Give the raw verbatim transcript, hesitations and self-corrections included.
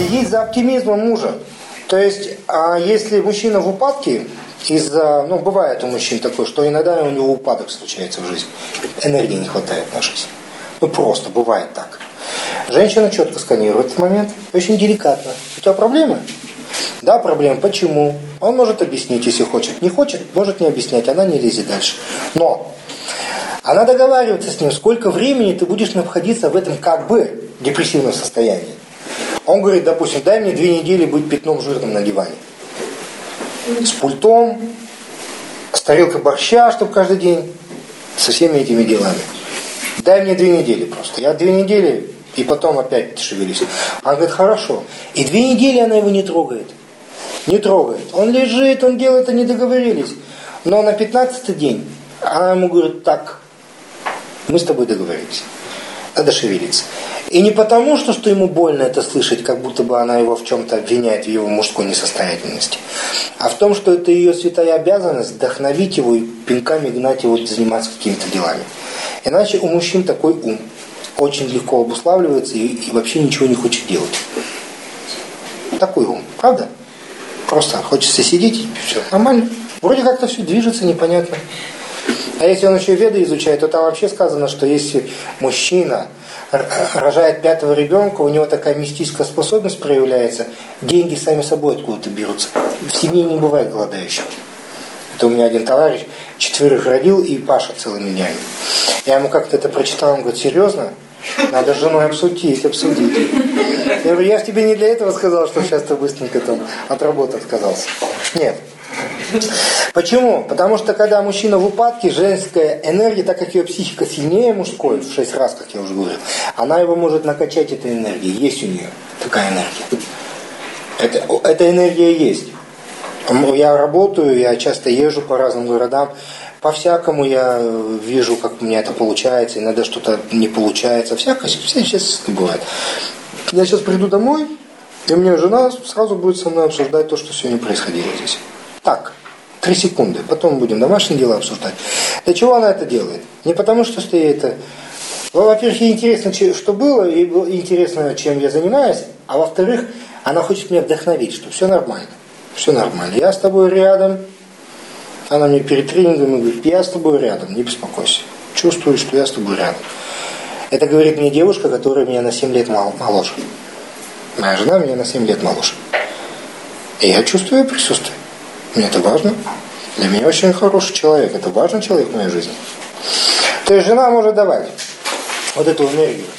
следить за оптимизмом мужа. То есть, а если мужчина в упадке, из-за, ну, бывает у мужчин такое, что иногда у него упадок случается в жизни. Энергии не хватает на жизнь. Ну, просто бывает так. Женщина четко сканирует этот момент, очень деликатно. У тебя проблемы? Да, проблемы. Почему? Он может объяснить, если хочет. Не хочет, может не объяснять, она не лезет дальше. Но она договаривается с ним, сколько времени ты будешь находиться в этом как бы депрессивном состоянии. Он говорит, допустим, дай мне две недели быть пятном жирным на диване. С пультом, с тарелкой борща, чтобы каждый день, со всеми этими делами. Дай мне две недели просто. Я две недели, и потом опять шевелюсь. Она говорит, хорошо. И две недели она его не трогает. Не трогает. Он лежит, он делает, они договорились. Но на пятнадцатый день она ему говорит, так, мы с тобой договорились. Надо шевелиться. И не потому, что, что ему больно это слышать, как будто бы она его в чем-то обвиняет в его мужской несостоятельности, а в том, что это ее святая обязанность вдохновить его и пинками гнать его заниматься какими-то делами. Иначе у мужчин такой ум очень легко обуславливается и, и вообще ничего не хочет делать. Такой ум, правда? Просто хочется сидеть и все нормально. Вроде как-то все движется, непонятно. А если он еще веды изучает, то там вообще сказано, что если мужчина рожает пятого ребенка, у него такая мистическая способность проявляется, деньги сами собой откуда-то берутся. В семье не бывает голодающих. Это у меня один товарищ четверых родил и паша целыми днями. Я ему как-то это прочитал, он говорит, серьезно? Надо с женой обсудить, обсудить. Я говорю, я же тебе не для этого сказал, что сейчас ты быстренько там от работы отказался. Нет. Почему? Потому что когда мужчина в упадке, женская энергия, так как ее психика сильнее мужской, в шесть раз, как я уже говорил, она его может накачать этой энергией. Есть у нее такая энергия. Это, эта энергия есть. Я работаю, я часто езжу по разным городам. По-всякому я вижу, как у меня это получается. Иногда что-то не получается. Всякое, все сейчас бывает. Я сейчас приду домой, и у меня жена сразу будет со мной обсуждать то, что сегодня происходило здесь. Так, три секунды. Потом будем домашние дела обсуждать. Для чего она это делает? Не потому, что ей это... Во-первых, ей интересно, что было, и интересно, чем я занимаюсь. А во-вторых, она хочет меня вдохновить, что все нормально. Все нормально. Я с тобой рядом. Она мне перед тренингом говорит, я с тобой рядом, не беспокойся. Чувствую, что я с тобой рядом. Это говорит мне девушка, которая меня на семь лет моложе. Моя жена меня на семь лет моложе. И я чувствую ее присутствие. Мне это важно. Для меня очень хороший человек. Это важный человек в моей жизни. То есть жена может давать вот эту энергию.